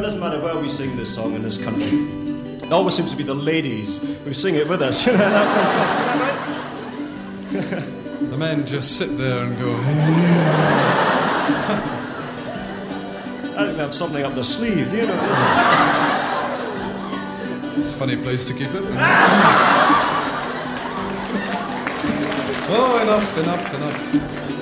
doesn't matter where we sing this song in this country. It always seems to be the ladies who sing it with us. Isn't that right? The men just sit there and go... I think they have something up their sleeve, do you know? It's a funny place to keep it. Oh, enough.